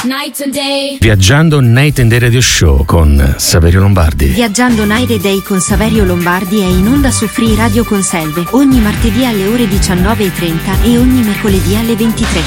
night and day. Viaggiando Night and Day Radio Show con Saverio Lombardi. Viaggiando Night and Day con Saverio Lombardi è in onda su Free Radio Conselve ogni martedì alle ore 19:30 e ogni mercoledì alle 23.